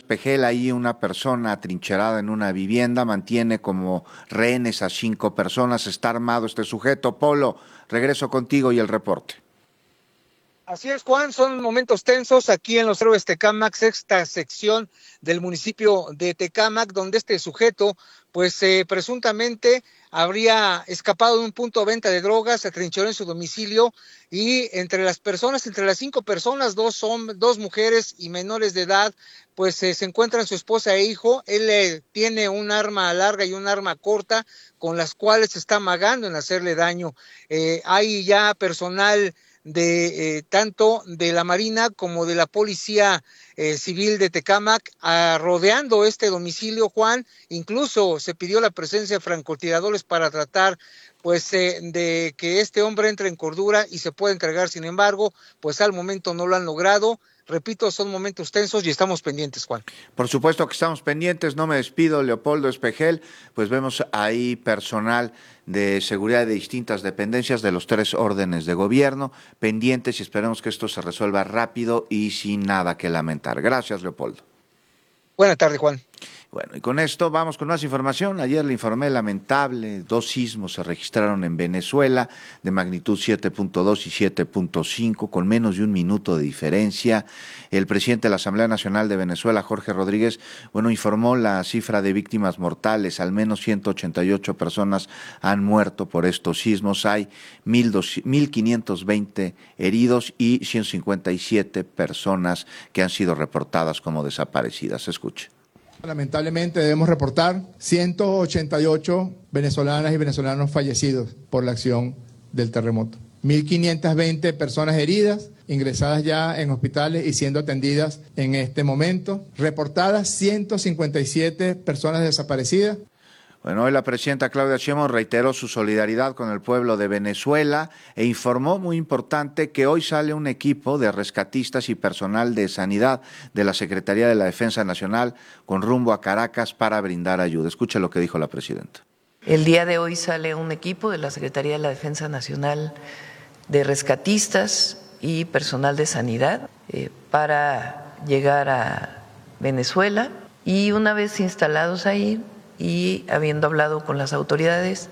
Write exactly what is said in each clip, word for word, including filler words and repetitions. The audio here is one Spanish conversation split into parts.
Espejel, ahí una persona atrincherada en una vivienda mantiene como rehenes a cinco personas, está armado este sujeto. Polo, regreso contigo y el reporte. Así es, Juan, son momentos tensos aquí en los Héroes Tecámac, sexta sección del municipio de Tecámac, donde este sujeto, pues eh, presuntamente habría escapado de un punto de venta de drogas, se atrincheró en su domicilio y entre las personas, entre las cinco personas, dos son dos mujeres y menores de edad, pues eh, se encuentran su esposa e hijo. Él eh, tiene un arma larga y un arma corta con las cuales se está amagando en hacerle daño. Eh, hay ya personal de eh, tanto de la Marina como de la Policía eh, Civil de Tecámac a, rodeando este domicilio, Juan. Incluso se pidió la presencia de francotiradores para tratar pues eh, de que este hombre entre en cordura y se pueda entregar. Sin embargo, pues al momento no lo han logrado. Repito, son momentos tensos y estamos pendientes, Juan. Por supuesto que estamos pendientes, no me despido, Leopoldo Espejel, pues vemos ahí personal de seguridad de distintas dependencias de los tres órdenes de gobierno, pendientes y esperemos que esto se resuelva rápido y sin nada que lamentar. Gracias, Leopoldo. Buenas tardes, Juan. Bueno, y con esto vamos con más información. Ayer le informé lamentable, dos sismos se registraron en Venezuela de magnitud siete punto dos y siete punto cinco, con menos de un minuto de diferencia. El presidente de la Asamblea Nacional de Venezuela, Jorge Rodríguez, bueno, informó la cifra de víctimas mortales. Al menos ciento ochenta y ocho personas han muerto por estos sismos. Hay mil quinientos veinte heridos y ciento cincuenta y siete personas que han sido reportadas como desaparecidas. Escuche. Lamentablemente debemos reportar ciento ochenta y ocho venezolanas y venezolanos fallecidos por la acción del terremoto. mil quinientas veinte personas heridas, ingresadas ya en hospitales y siendo atendidas en este momento. Reportadas ciento cincuenta y siete personas desaparecidas. Bueno, hoy la presidenta Claudia Sheinbaum reiteró su solidaridad con el pueblo de Venezuela e informó, muy importante, que hoy sale un equipo de rescatistas y personal de sanidad de la Secretaría de la Defensa Nacional con rumbo a Caracas para brindar ayuda. Escuche lo que dijo la presidenta. El día de hoy sale un equipo de la Secretaría de la Defensa Nacional de rescatistas y personal de sanidad eh, para llegar a Venezuela y una vez instalados ahí, y habiendo hablado con las autoridades,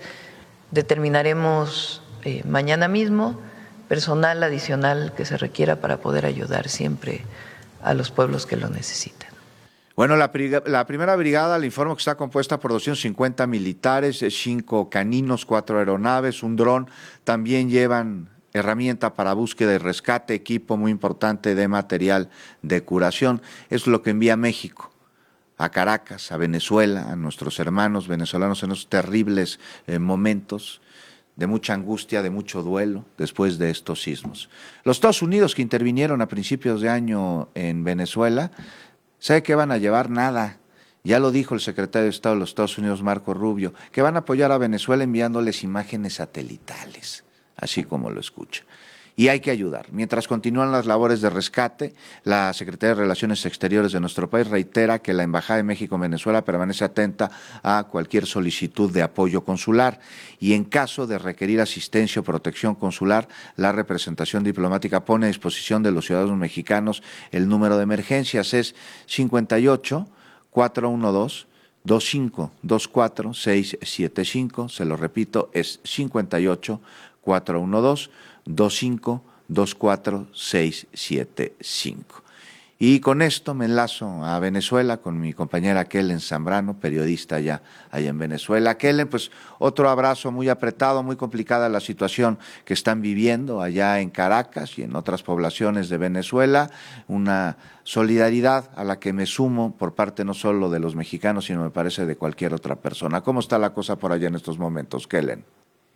determinaremos eh, mañana mismo personal adicional que se requiera para poder ayudar siempre a los pueblos que lo necesitan. Bueno, la, la primera brigada, le informo que está compuesta por doscientos cincuenta militares, cinco caninos, cuatro aeronaves, un dron. También llevan herramienta para búsqueda y rescate, equipo muy importante de material de curación. Es lo que envía México a Caracas, a Venezuela, a nuestros hermanos venezolanos en esos terribles eh, momentos de mucha angustia, de mucho duelo después de estos sismos. Los Estados Unidos, que intervinieron a principios de año en Venezuela, ¿sabe qué van a llevar? Nada. Ya lo dijo el secretario de Estado de los Estados Unidos, Marco Rubio, que van a apoyar a Venezuela enviándoles imágenes satelitales, así como lo escucha. Y hay que ayudar. Mientras continúan las labores de rescate, la Secretaría de Relaciones Exteriores de nuestro país reitera que la Embajada de México en Venezuela permanece atenta a cualquier solicitud de apoyo consular y en caso de requerir asistencia o protección consular, la representación diplomática pone a disposición de los ciudadanos mexicanos el número de emergencias, es cincuenta y ocho, cuatrocientos doce, veinticinco veinticuatro, seiscientos setenta y cinco, se lo repito, es cincuenta y ocho, cuatrocientos doce, veinticinco veinticuatro, seiscientos setenta y cinco. Y con esto me enlazo a Venezuela con mi compañera Kellen Zambrano, periodista allá, allá en Venezuela. Kellen, pues otro abrazo muy apretado, muy complicada la situación que están viviendo allá en Caracas y en otras poblaciones de Venezuela. Una solidaridad a la que me sumo por parte no solo de los mexicanos, sino me parece de cualquier otra persona. ¿Cómo está la cosa por allá en estos momentos, Kellen?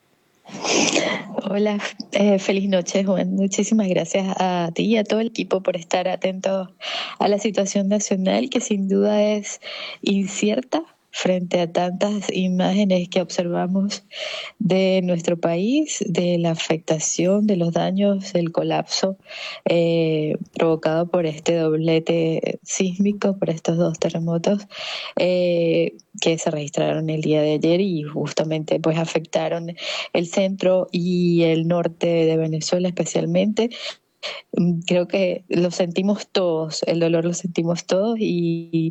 Hola, eh, feliz noche, Juan. Muchísimas gracias a ti y a todo el equipo por estar atentos a la situación nacional, que sin duda es incierta frente a tantas imágenes que observamos de nuestro país, de la afectación, de los daños, del colapso eh, provocado por este doblete sísmico, por estos dos terremotos eh, que se registraron el día de ayer y justamente pues afectaron el centro y el norte de Venezuela especialmente. Creo que lo sentimos todos, el dolor lo sentimos todos y